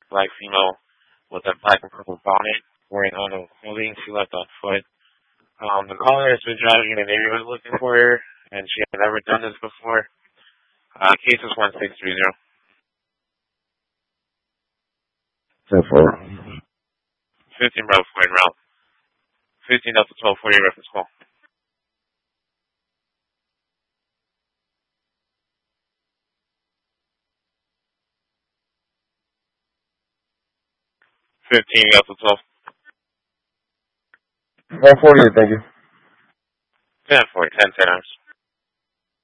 black female with a black and purple bonnet, wearing auto clothing. She left on foot. The caller has been driving in the neighborhood looking for her, and she had never done this before. Case is 1630. 15 Bravo 4 en route. 15 Delta 1240 reference call. 15 Delta 12. 148, thank you. 10 40, 10 10 hours.